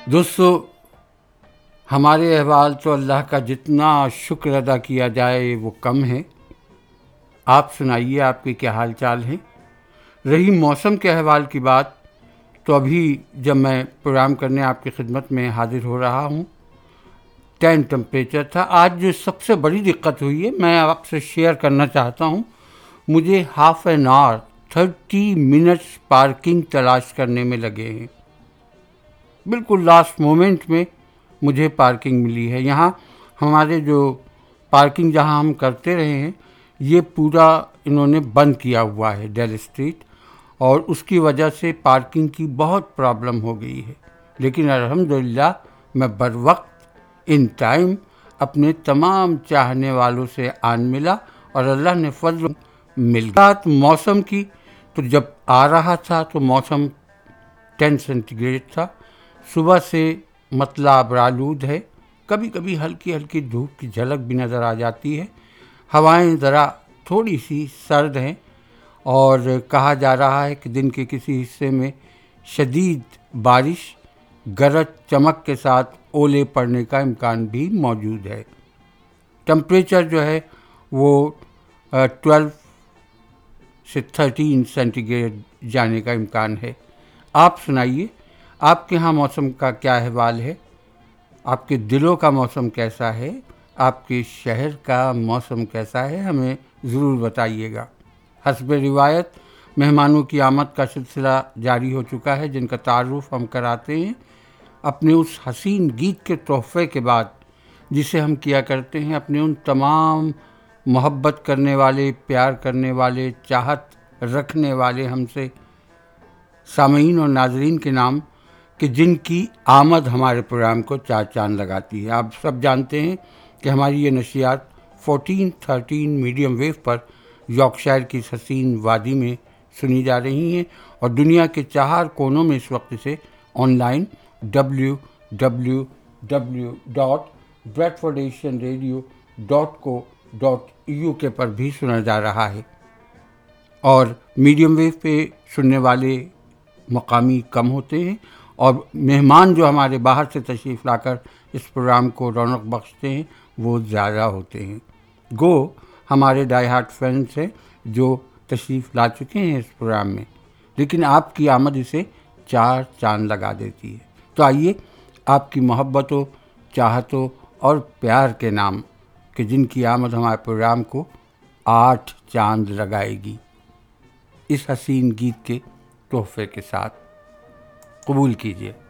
دوستو، ہمارے احوال تو اللہ کا جتنا شکر ادا کیا جائے وہ کم ہے. آپ سنائیے، آپ کے کیا حال چال ہیں؟ رہی موسم کے احوال کی بات، تو ابھی جب میں پروگرام کرنے آپ کی خدمت میں حاضر ہو رہا ہوں 10 ٹمپریچر تھا. آج جو سب سے بڑی دقت ہوئی ہے میں آپ سے شیئر کرنا چاہتا ہوں. مجھے half an hour 30 minutes parking تلاش کرنے میں لگے ہیں. بالکل لاسٹ مومنٹ میں مجھے پارکنگ ملی ہے. یہاں ہمارے جو پارکنگ جہاں ہم کرتے رہے ہیں یہ پورا انہوں نے بند کیا ہوا ہے ڈیل اسٹریٹ، اور اس کی وجہ سے پارکنگ کی بہت پرابلم ہو گئی ہے. لیکن الحمدللہ میں بر وقت ان ٹائم اپنے تمام چاہنے والوں سے آن ملا اور اللہ نے فضل مل گیا. موسم کی تو جب آ رہا تھا تو موسم 10 سینٹی گریڈ تھا. صبح سے مطلع ابرآلود ہے، کبھی کبھی ہلکی ہلکی دھوپ کی جھلک بھی نظر آ جاتی ہے. ہوائیں ذرا تھوڑی سی سرد ہیں اور کہا جا رہا ہے کہ دن کے کسی حصے میں شدید بارش، گرج چمک کے ساتھ اولے پڑنے کا امکان بھی موجود ہے. ٹمپریچر جو ہے وہ 12 سے 13 سینٹی گریڈ جانے کا امکان ہے. آپ سنائیے، آپ کے ہاں موسم کا کیا احوال ہے؟ آپ کے دلوں کا موسم کیسا ہے؟ آپ کے شہر کا موسم کیسا ہے؟ ہمیں ضرور بتائیے گا. حسب روایت مہمانوں کی آمد کا سلسلہ جاری ہو چکا ہے، جن کا تعارف ہم کراتے ہیں اپنے اس حسین گیت کے تحفے کے بعد جسے ہم کیا کرتے ہیں اپنے ان تمام محبت کرنے والے، پیار کرنے والے، چاہت رکھنے والے ہم سے سامعین اور ناظرین کے نام کہ جن کی آمد ہمارے پروگرام کو چار چاند لگاتی ہے. آپ سب جانتے ہیں کہ ہماری یہ نشریات 1413 میڈیم ویو پر یارکشائر کی اس حسین وادی میں سنی جا رہی ہیں اور دنیا کے 4 کونوں میں اس وقت سے آن لائن www.bradfordasianradio.co.uk پر بھی سنا جا رہا ہے. اور میڈیم ویو پہ سننے والے مقامی کم ہوتے ہیں اور مہمان جو ہمارے باہر سے تشریف لا کر اس پروگرام کو رونق بخشتے ہیں وہ زیادہ ہوتے ہیں. گو ہمارے ڈائی ہارٹ فینس ہیں جو تشریف لا چکے ہیں اس پروگرام میں، لیکن آپ کی آمد اسے 4 چاند لگا دیتی ہے. تو آئیے آپ کی محبتوں، چاہتوں اور پیار کے نام کہ جن کی آمد ہمارے پروگرام کو 8 چاند لگائے گی، اس حسین گیت کے تحفے کے ساتھ قبول کیجیے.